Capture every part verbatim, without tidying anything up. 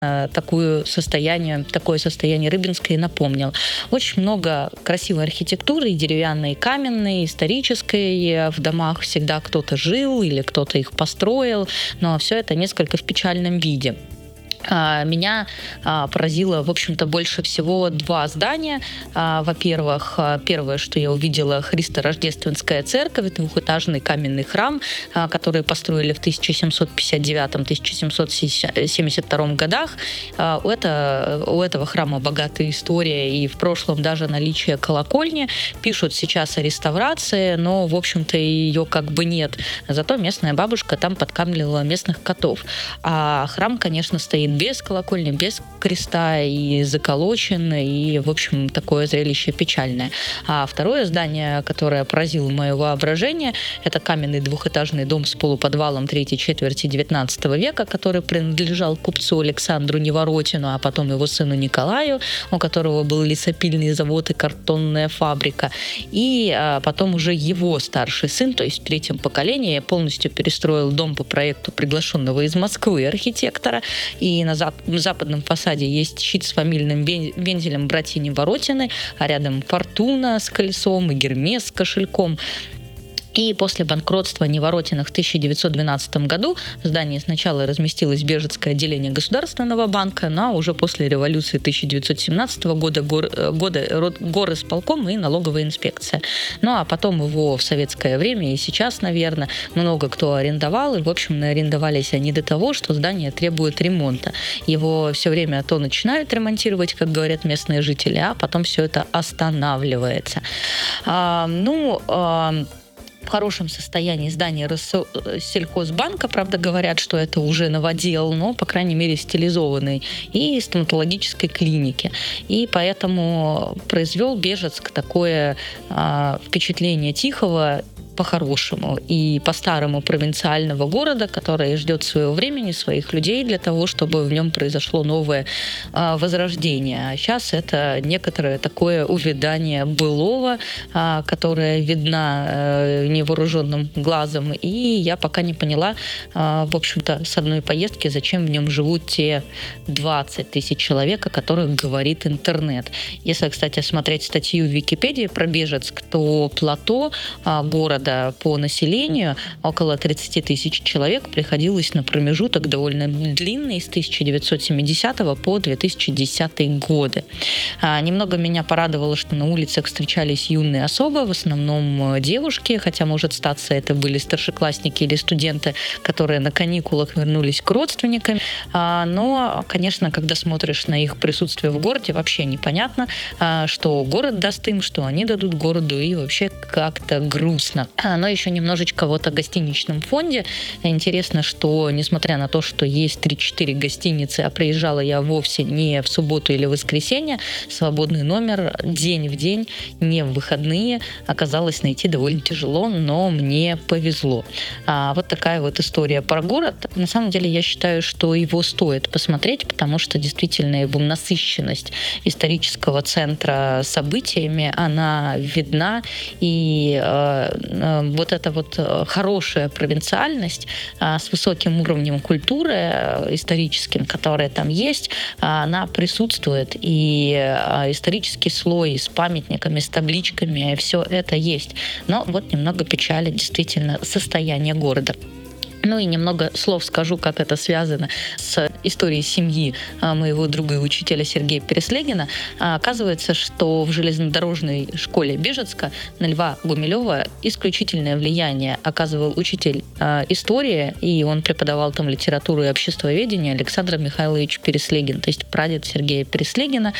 такое состояние, такое состояние Рыбинска и напомнил. Очень много красивой архитектуры, и деревянной, и каменной, и исторической. В домах всегда кто-то жил или кто-то их построил, но все это несколько в печальном виде. Меня поразило, в общем-то, больше всего два здания. Во-первых, первое, что я увидела, Христо-Рождественская церковь, двухэтажный каменный храм, который построили в тысяча семьсот пятьдесят девятом — тысяча семьсот семьдесят втором годах. У, это, у этого храма богатая история, и в прошлом даже наличие колокольни. Пишут сейчас о реставрации, но, в общем-то, ее как бы нет. Зато местная бабушка там подкармливала местных котов. А храм, конечно, стоит без колокольни, без креста, и заколочен, и, в общем, такое зрелище печальное. А второе здание, которое поразило мое воображение, это каменный двухэтажный дом с полуподвалом третьей четверти девятнадцатого века, который принадлежал купцу Александру Неворотину, а потом его сыну Николаю, у которого был лесопильный завод и картонная фабрика. И а, потом уже его старший сын, то есть в третьем поколении, полностью перестроил дом по проекту приглашенного из Москвы архитектора. И на западном фасаде есть щит с фамильным вензелем братья Неворотины, а рядом фортуна с колесом и Гермес с кошельком. И после банкротства Неворотиных в тысяча девятьсот двенадцатом году в здании сначала разместилось Бежецкое отделение Государственного банка, но уже после революции тысяча девятьсот семнадцатого года, гор, года горисполком и налоговая инспекция. Ну а потом его в советское время и сейчас, наверное, много кто арендовал, и, в общем, арендовались они до того, что здание требует ремонта. Его все время то начинают ремонтировать, как говорят местные жители, а потом все это останавливается. А, ну... А, в хорошем состоянии здание Россельхозбанка, правда, говорят, что это уже новодел, но, по крайней мере, стилизованный, и стоматологической клиники. И поэтому произвел Бежецк такое а, впечатление тихого, по-хорошему и по-старому провинциального города, который ждет своего времени, своих людей для того, чтобы в нем произошло новое а, возрождение. А сейчас это некоторое такое увядание былого, а, которое видно а, невооруженным глазом. И я пока не поняла, а, в общем-то, с одной поездки, зачем в нем живут те двадцать тысяч человек, о которых говорит интернет. Если, кстати, смотреть статью в Википедии про Бежецк, то плато а, города по населению, около тридцать тысяч человек, приходилось на промежуток довольно длинный, с тысяча девятьсот семидесятого по две тысячи десятый годы. А, немного меня порадовало, что на улицах встречались юные особы, в основном девушки, хотя, может статься, это были старшеклассники или студенты, которые на каникулах вернулись к родственникам. А, но, конечно, когда смотришь на их присутствие в городе, вообще непонятно, а, что город даст им, что они дадут городу, и вообще как-то грустно. Но еще немножечко вот о гостиничном фонде. Интересно, что несмотря на то, что есть три-четыре гостиницы, а приезжала я вовсе не в субботу или воскресенье, свободный номер день в день, не в выходные, оказалось найти довольно тяжело, но мне повезло. А вот такая вот история про город. На самом деле я считаю, что его стоит посмотреть, потому что действительно его насыщенность исторического центра событиями, она видна, и э, вот эта вот хорошая провинциальность с высоким уровнем культуры историческим, которая там есть, она присутствует. И исторический слой с памятниками, с табличками, все это есть. Но вот немного печали действительно состояние города. Ну и немного слов скажу, как это связано с историей семьи моего друга и учителя Сергея Переслегина. Оказывается, что в железнодорожной школе Бежецка на Льва Гумилева исключительное влияние оказывал учитель истории, и он преподавал там литературу и обществоведение, Александр Михайлович Переслегин, то есть прадед Сергея Переслегина.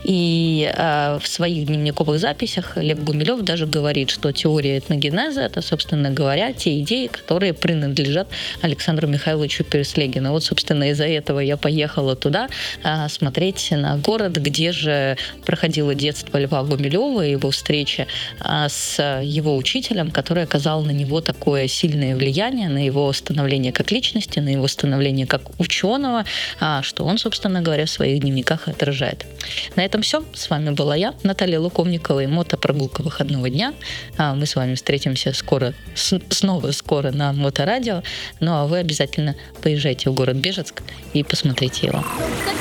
И в своих дневниковых записях Лев Гумилев даже говорит, что теория этногенеза — это, собственно говоря, те идеи, которые принадлежат Александру Михайловичу Переслегину. Вот, собственно, из-за этого я поехала туда а, смотреть на город, где же проходило детство Льва Гумилева, его встреча а, с его учителем, который оказал на него такое сильное влияние, на его становление как личности, на его становление как ученого, а, что он, собственно говоря, в своих дневниках отражает. На этом все. С вами была я, Наталья Луковникова, и мотопрогулка выходного дня. А мы с вами встретимся скоро, снова скоро на Моторадио. Ну а вы обязательно поезжайте в город Бежецк и посмотрите его.